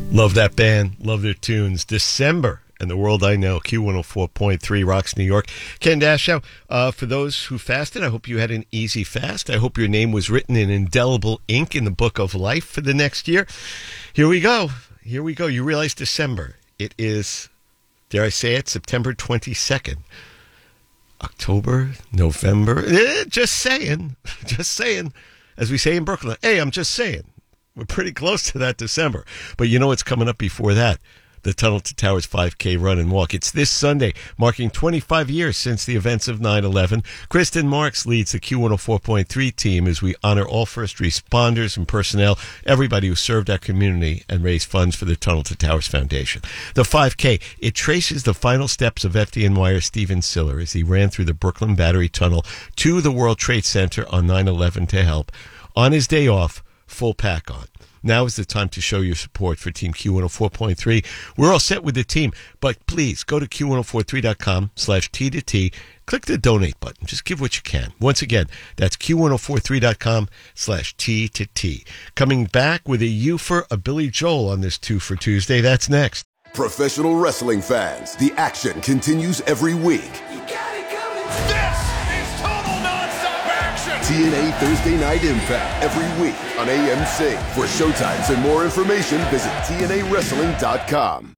Love that band. Love their tunes. December and the World I Know. Q104.3 Rocks New York. Ken Dashow. For those who fasted, I hope you had an easy fast. I hope your name was written in indelible ink in the book of life for the next year. Here we go. Here we go. You realize December. It is, dare I say it, September 22nd. October, November. Just saying. Just saying. As we say in Brooklyn. Hey, I'm just saying. We're pretty close to that December. But you know what's coming up before that? The Tunnel to Towers 5K Run and Walk. It's this Sunday, marking 25 years since the events of 9/11. Kristen Marks leads the Q104.3 team as we honor all first responders and personnel, everybody who served our community and raised funds for the Tunnel to Towers Foundation. The 5K, it traces the final steps of FDNYer Steven Siller as he ran through the Brooklyn Battery Tunnel to the World Trade Center on 9/11 to help. On his day off, full pack on. Now is the time to show your support for Team Q104.3. We're all set with the team, but please go to Q1043.com/T2T. Click the donate button. Just give what you can. Once again, that's Q1043.com/T2T. Coming back with a U for a Billy Joel on this 2 for Tuesday. That's next. Professional wrestling fans, the action continues every week. This is total non-stop action! TNA Thursday Night Impact every week on AMC. For showtimes and more information, visit TNAWrestling.com.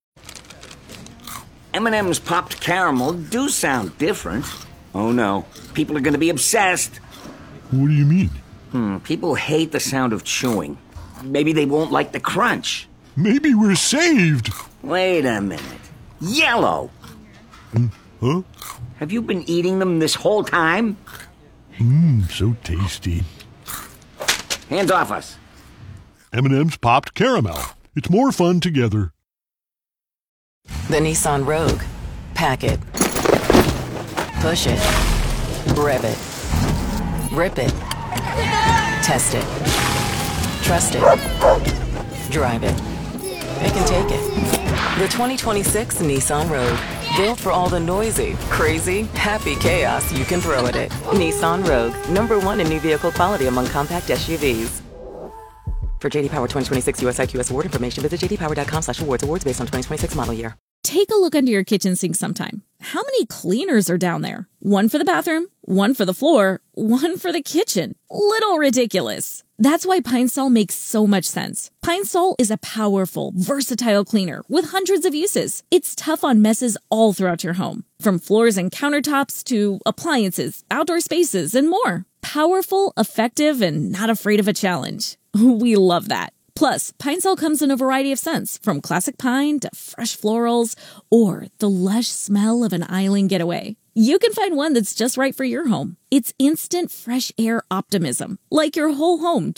M&M's popped caramel do sound different. Oh no, people are going to be obsessed. What do you mean? People hate the sound of chewing. Maybe they won't like the crunch. Maybe we're saved. Wait a minute. Yellow! Huh? Have you been eating them this whole time? So tasty. Hands off us. M&M's popped caramel. It's more fun together. The Nissan Rogue. Pack it. Push it. Rev it. Rip it. Test it. Trust it. Drive it. It can take it. The 2026 Nissan Rogue. Built for all the noisy, crazy, happy chaos you can throw at it. Nissan Rogue. #1 in new vehicle quality among compact SUVs. For JD Power 2026 US IQS award information, visit jdpower.com/awards. Awards based on 2026 model year. Take a look under your kitchen sink sometime. How many cleaners are down there? One for the bathroom, one for the floor, one for the kitchen. Little ridiculous. That's why Pine Sol makes so much sense. Pine Sol is a powerful, versatile cleaner with hundreds of uses. It's tough on messes all throughout your home, from floors and countertops to appliances, outdoor spaces, and more. Powerful, effective, and not afraid of a challenge. We love that. Plus, Pine Sol comes in a variety of scents, from classic pine to fresh florals, or the lush smell of an island getaway. You can find one that's just right for your home. It's instant fresh air optimism, like your whole home